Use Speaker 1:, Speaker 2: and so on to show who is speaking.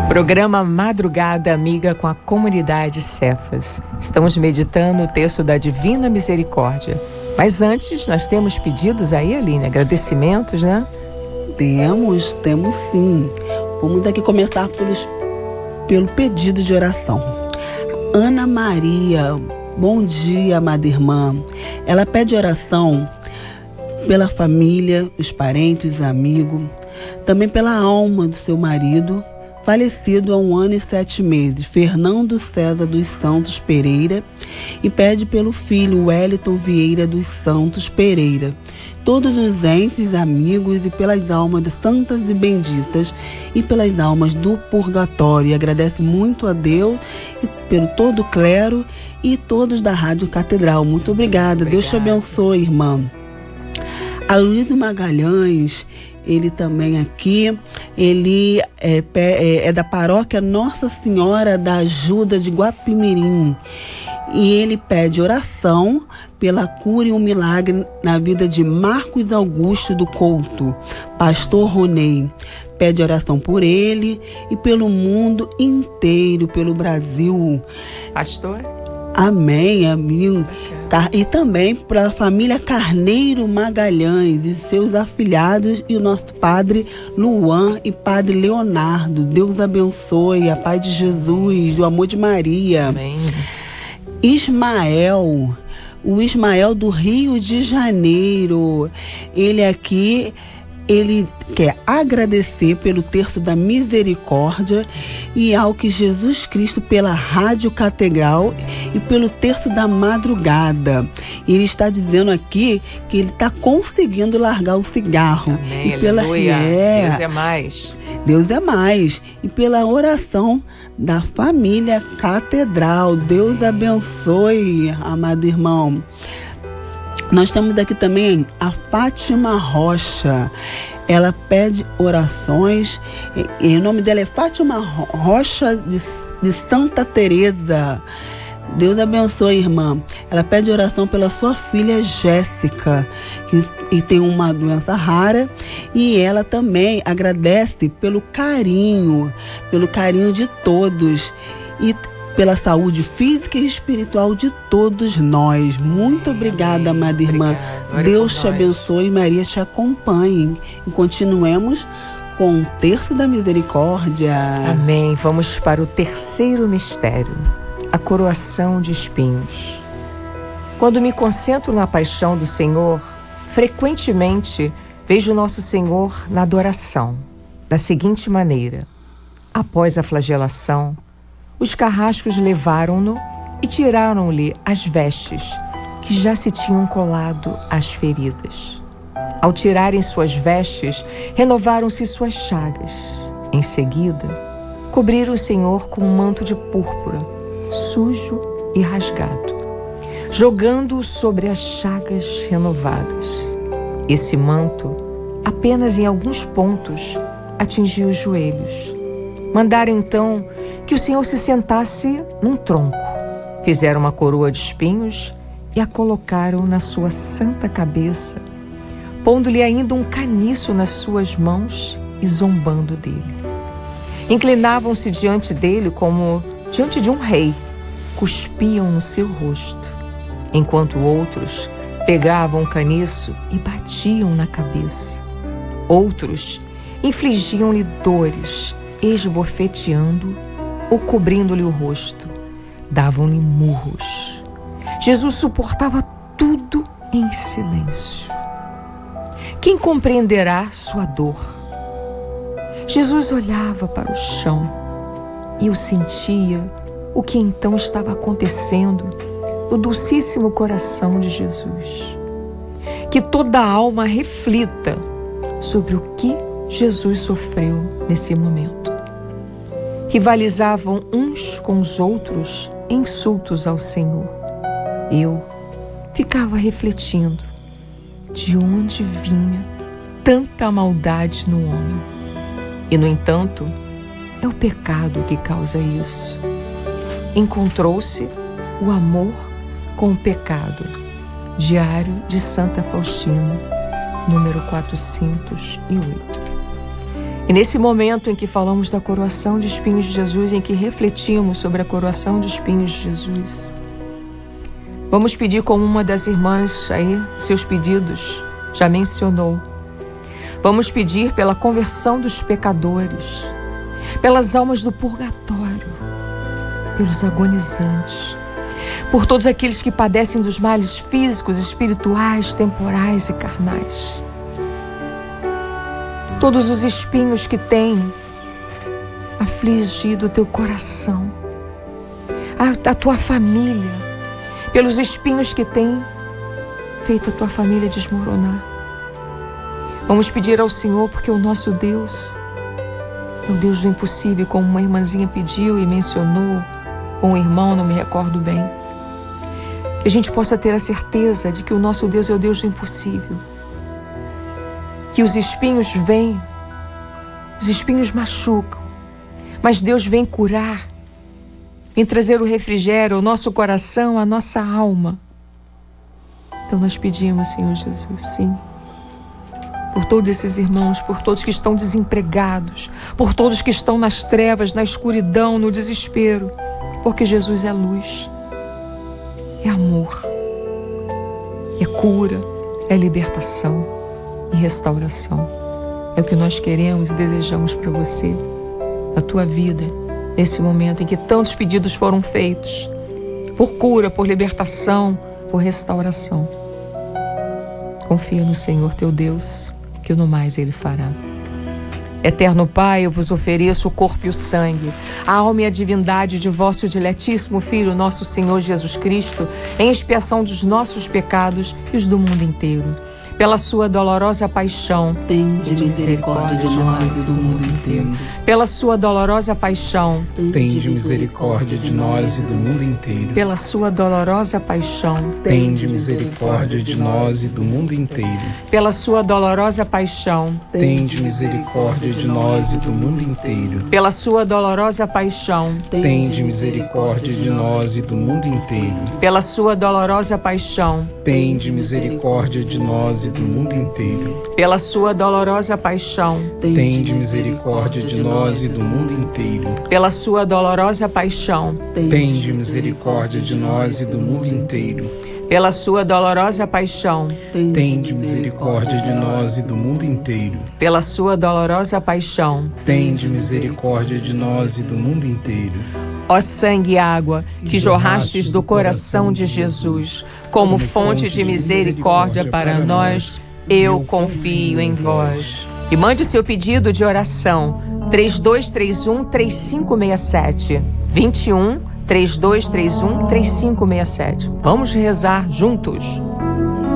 Speaker 1: Programa Madrugada Amiga com a comunidade Cefas. Estamos meditando o texto da Divina Misericórdia. Mas antes, nós temos pedidos aí, Aline, agradecimentos, né?
Speaker 2: Temos sim. Vamos aqui começar pelo pedido de oração. Ana Maria, bom dia, amada irmã. Ela pede oração pela família, os parentes, os amigos, também pela alma do seu marido, falecido há 1 ano e 7 meses, Fernando César dos Santos Pereira, e pede pelo filho Wellington Vieira dos Santos Pereira, todos os entes, amigos e pelas almas de santas e benditas e pelas almas do purgatório. E agradece muito a Deus e pelo todo o clero e todos da Rádio Catedral. Muito obrigada. Deus te abençoe, irmã. A Luísa Magalhães, ele também aqui, ele é da paróquia Nossa Senhora da Ajuda de Guapimirim. E ele pede oração pela cura e um milagre na vida de Marcos Augusto do Couto, pastor Ronei. Pede oração por ele e pelo mundo inteiro, pelo Brasil.
Speaker 1: Pastor?
Speaker 2: Amém, amigo. E também para a família Carneiro Magalhães e seus afilhados e o nosso padre Luan e padre Leonardo. Deus abençoe, a paz de Jesus, o amor de Maria.
Speaker 1: Amém.
Speaker 2: Ismael, o Ismael do Rio de Janeiro. Ele quer agradecer pelo terço da misericórdia e ao que Jesus Cristo pela Rádio Catedral e pelo terço da madrugada. Ele está dizendo aqui que ele está conseguindo largar o cigarro.
Speaker 1: Amém,
Speaker 2: e pela
Speaker 1: aleluia. Deus é mais.
Speaker 2: Deus é mais. E pela oração da família Catedral. Deus abençoe, amado irmão. Nós temos aqui também a Fátima Rocha. Ela pede orações. E o nome dela é Fátima Rocha de Santa Teresa. Deus abençoe, irmã. Ela pede oração pela sua filha Jéssica, que tem uma doença rara. E ela também agradece pelo carinho de todos. E pela saúde física e espiritual de todos nós. Muito obrigada, amada irmã. Deus te abençoe e Maria te acompanhe. E continuemos com o terço da misericórdia.
Speaker 1: Amém. Vamos para o terceiro mistério, a coroação de espinhos. Quando me concentro na paixão do Senhor, frequentemente vejo nosso Senhor na adoração, da seguinte maneira: após a flagelação, os carrascos levaram-no e tiraram-lhe as vestes que já se tinham colado às feridas. Ao tirarem suas vestes, renovaram-se suas chagas. Em seguida, cobriram o Senhor com um manto de púrpura, sujo e rasgado, jogando-o sobre as chagas renovadas. Esse manto, apenas em alguns pontos, atingiu os joelhos. Mandaram então que o Senhor se sentasse num tronco. Fizeram uma coroa de espinhos e a colocaram na sua santa cabeça, pondo-lhe ainda um caniço nas suas mãos e zombando dele. Inclinavam-se diante dele como diante de um rei, cuspiam no seu rosto, enquanto outros pegavam o caniço e batiam na cabeça. Outros infligiam-lhe dores, esbofeteando ou cobrindo-lhe o rosto. Davam-lhe murros. Jesus suportava tudo em silêncio. Quem compreenderá sua dor? Jesus olhava para o chão e o sentia o que então estava acontecendo no dulcíssimo coração de Jesus. Que toda alma reflita sobre o que Jesus sofreu nesse momento. Rivalizavam uns com os outros em insultos ao Senhor. Eu ficava refletindo de onde vinha tanta maldade no homem. E, no entanto, é o pecado que causa isso. Encontrou-se o amor com o pecado. Diário de Santa Faustina, número 408. E nesse momento em que falamos da coroação de espinhos de Jesus, em que refletimos sobre a coroação de espinhos de Jesus, vamos pedir, como uma das irmãs aí, seus pedidos já mencionou, vamos pedir pela conversão dos pecadores, pelas almas do purgatório, pelos agonizantes, por todos aqueles que padecem dos males físicos, espirituais, temporais e carnais. Todos os espinhos que têm afligido o teu coração, a tua família, pelos espinhos que têm feito a tua família desmoronar. Vamos pedir ao Senhor, porque o nosso Deus é o Deus do impossível, como uma irmãzinha pediu e mencionou, ou um irmão, não me recordo bem. Que a gente possa ter a certeza de que o nosso Deus é o Deus do impossível. Que os espinhos vêm, os espinhos machucam, mas Deus vem curar, vem trazer o refrigério ao nosso coração, à nossa alma. Então nós pedimos, Senhor Jesus, sim, por todos esses irmãos, por todos que estão desempregados, por todos que estão nas trevas, na escuridão, no desespero, porque Jesus é luz, é amor, é cura, é libertação e restauração. É o que nós queremos e desejamos para você, na tua vida, nesse momento em que tantos pedidos foram feitos, por cura, por libertação, por restauração. Confia no Senhor teu Deus, que no mais Ele fará. Eterno Pai, eu vos ofereço o corpo e o sangue, a alma e a divindade de vosso diletíssimo Filho, nosso Senhor Jesus Cristo, em expiação dos nossos pecados e os do mundo inteiro. Pela sua dolorosa paixão,
Speaker 2: tende misericórdia de nós e do mundo inteiro.
Speaker 1: Pela sua dolorosa paixão,
Speaker 3: tende misericórdia de nós e do mundo inteiro.
Speaker 1: Pela sua dolorosa paixão,
Speaker 3: tende misericórdia de nós e do mundo inteiro.
Speaker 1: Pela sua dolorosa paixão,
Speaker 3: tende misericórdia de nós e do mundo inteiro.
Speaker 1: Pela sua dolorosa paixão,
Speaker 3: tende misericórdia de nós e do mundo inteiro.
Speaker 1: Pela sua dolorosa paixão,
Speaker 3: tende misericórdia de nós e do mundo inteiro.
Speaker 1: Pela sua dolorosa paixão,
Speaker 3: tende misericórdia de nós e do mundo inteiro.
Speaker 1: Pela sua dolorosa paixão,
Speaker 3: tende misericórdia de nós e do mundo inteiro.
Speaker 1: Pela sua dolorosa paixão,
Speaker 3: tende misericórdia de nós e do mundo inteiro.
Speaker 1: Pela sua dolorosa paixão,
Speaker 3: tende misericórdia de nós e do mundo inteiro.
Speaker 1: Ó sangue e água que jorrastes do coração de Jesus, como fonte de misericórdia para nós, eu confio em vós. E mande o seu pedido de oração, 3231-3567, 21 3231-3567. Vamos rezar juntos.